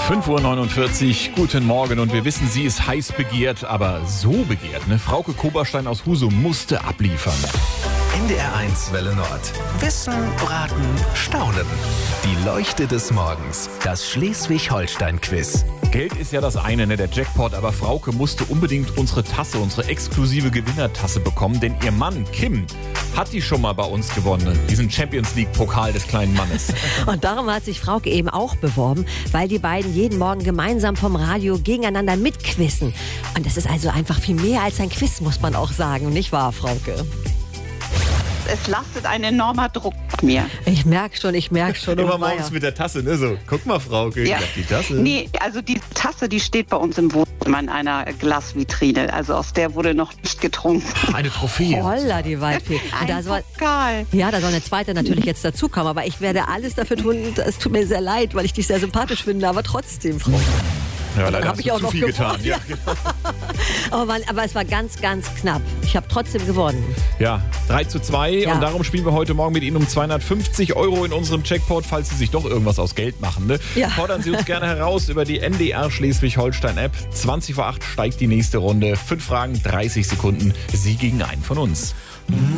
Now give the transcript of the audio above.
5:49 Uhr, guten Morgen und wir wissen, sie ist heiß begehrt, aber so begehrt, ne? Frauke Koberstein aus Husum musste abliefern. NDR1 Welle Nord. Wissen, Raten, Staunen. Die Leuchte des Morgens. Das Schleswig-Holstein-Quiz. Geld ist ja das eine, ne, der Jackpot, aber Frauke musste unbedingt unsere Tasse, unsere exklusive Gewinnertasse bekommen, denn ihr Mann Kim hat die schon mal bei uns gewonnen, diesen Champions League Pokal des kleinen Mannes. Und darum hat sich Frauke eben auch beworben, weil die beiden jeden Morgen gemeinsam vom Radio gegeneinander mitquizzen. Und das ist also einfach viel mehr als ein Quiz, muss man auch sagen, nicht wahr, Frauke? Es lastet ein enormer Druck auf mir. Ich merke schon. Immer morgens mit der Tasse, ne? So, guck mal, Frauke, Ja. die Tasse. Nee, also die Tasse, die steht bei uns im Wohnzimmer in einer Glasvitrine. Also aus der wurde noch nicht getrunken. Eine Trophäe. Holla, die Waldfee. Und da soll, Pokal. ja, da soll eine zweite natürlich jetzt dazukommen. Aber ich werde alles dafür tun. Es tut mir sehr leid, weil ich dich sehr sympathisch finde. Aber trotzdem, Frauke. Ja, leider Hab hast ich du auch zu noch viel gewonnen. getan. Ja, genau. Oh Mann, aber es war ganz, ganz knapp. Ich habe trotzdem gewonnen. Ja, 3:2 Ja. und darum spielen wir heute Morgen mit Ihnen um 250 € in unserem Jackpot, falls Sie sich doch irgendwas aus Geld machen. Ne? Ja. Fordern Sie uns gerne heraus über die NDR Schleswig-Holstein-App. 20:08 steigt die nächste Runde. 5 Fragen, 30 Sekunden. Sie gegen einen von uns.